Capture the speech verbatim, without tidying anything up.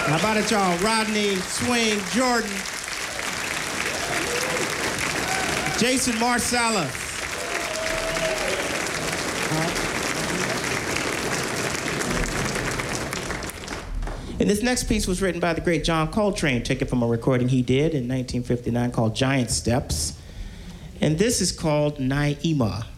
How about it, y'all? Rodney Swing Jordan. Jason Marsalis. And this next piece was written by the great John Coltrane, taken from a recording he did in nineteen fifty-nine called Giant Steps. And this is called Naima.